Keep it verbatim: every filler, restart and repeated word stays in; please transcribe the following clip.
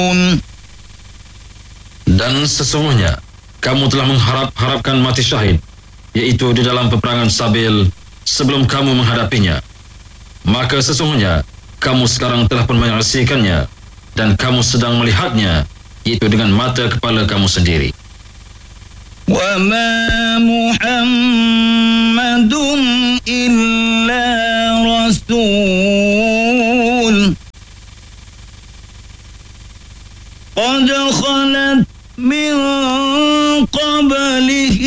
Dan sesungguhnya kamu telah mengharap-harapkan mati syahid, iaitu di dalam peperangan Sabil, sebelum kamu menghadapinya. Maka sesungguhnya kamu sekarang telah pun menyaksikannya, dan kamu sedang melihatnya, iaitu dengan mata kepala kamu sendiri. Wa ma Muhammadun illa rasul qad khalat min qablihi